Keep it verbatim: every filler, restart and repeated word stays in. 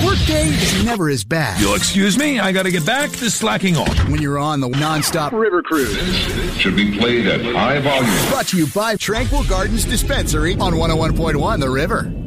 workday is never as bad. You'll excuse me, I gotta get back to slacking off. When you're on the non-stop river cruise. Should be played at high volume. Brought to you by Tranquil Gardens Dispensary on one oh one point one The River.